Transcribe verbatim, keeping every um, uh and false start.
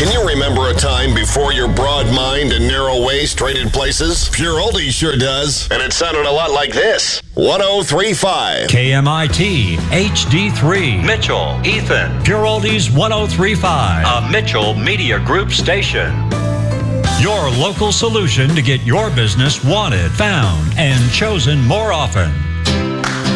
Can you remember a time before your broad mind and narrow waist traded places? Pure Oldie sure does. And it sounded a lot like this. one oh three point five. K M I T H D three. Mitchell, Ethan. Pure Oldies one oh three point five. A Mitchell Media Group station. Your local solution to get your business wanted, found, and chosen more often.